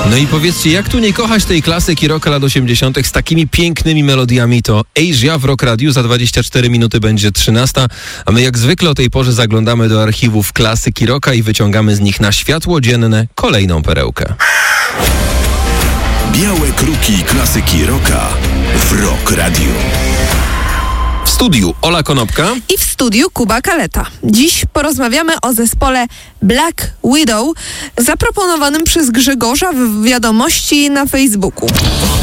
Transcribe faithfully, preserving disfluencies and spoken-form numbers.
No i powiedzcie, jak tu nie kochać tej klasyki rocka lat osiemdziesiątych z takimi pięknymi melodiami? To Asia w Rock Radiu. Za dwadzieścia cztery minuty będzie trzynasta, a my jak zwykle o tej porze zaglądamy do archiwów klasyki rocka i wyciągamy z nich na światło dzienne kolejną perełkę. Białe kruki klasyki rocka w Rock Radiu. W studiu Ola Konopka i w studiu Kuba Kaleta. Dziś porozmawiamy o zespole Black Widow zaproponowanym przez Grzegorza w wiadomości na Facebooku.